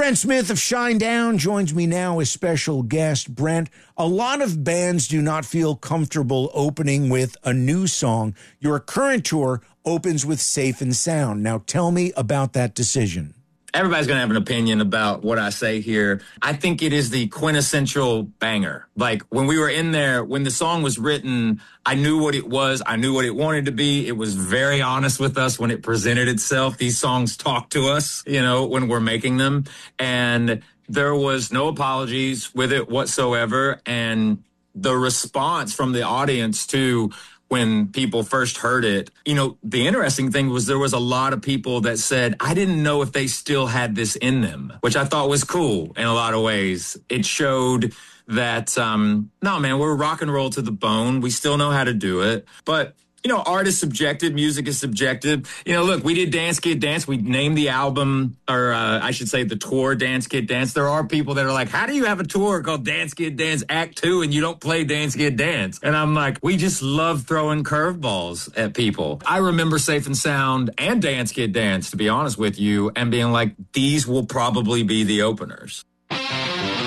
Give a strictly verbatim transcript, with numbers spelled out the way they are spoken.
Brent Smith of Shinedown joins me now as special guest. Brent, a lot of bands do not feel comfortable opening with a new song. Your current tour opens with Safe and Sound. Now tell me about that decision. Everybody's going to have an opinion about what I say here. I think it is the quintessential banger. Like, when we were in there, when the song was written, I knew what it was. I knew what it wanted to be. It was very honest with us when it presented itself. These songs talk to us, you know, when we're making them. And there was no apologies with it whatsoever. And the response from the audience to when people first heard it, you know, the interesting thing was there was a lot of people that said, I didn't know if they still had this in them, which I thought was cool in a lot of ways. It showed that, um, no, man, we're rock and roll to the bone. We still know how to do it. But, you know, art is subjective. Music is subjective. You know, look, we did Dance Kid Dance. We named the album, or uh, I should say the tour, Dance Kid Dance. There are people that are like, how do you have a tour called Dance Kid Dance Act two and you don't play Dance Kid Dance? And I'm like, we just love throwing curveballs at people. I remember Safe and Sound and Dance Kid Dance, to be honest with you, and being like, these will probably be the openers.